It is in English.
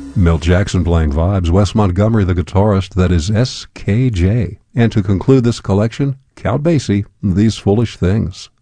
Milt Jackson playing vibes, Wes Montgomery the guitarist, that is SKJ. And to conclude this collection, Count Basie, These Foolish Things.